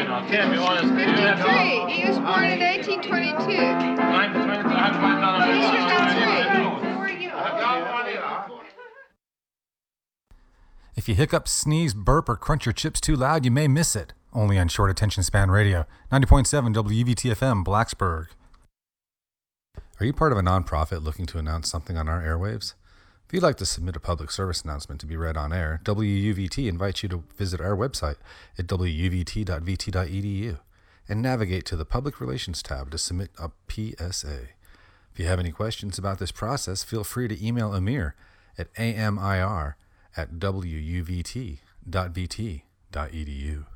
Can't be honest. 53. He was born in 1822. If you hiccup, sneeze, burp, or crunch your chips too loud, you may miss it. Only on Short Attention Span Radio, 90.7 WVT-FM, Blacksburg. Are you part of a nonprofit looking to announce something on our airwaves? If you'd like to submit a public service announcement to be read on air, WUVT invites you to visit our website at wuvt.vt.edu and navigate to the Public Relations tab to submit a PSA. If you have any questions about this process, feel free to email Amir at amir@wuvt.vt.edu.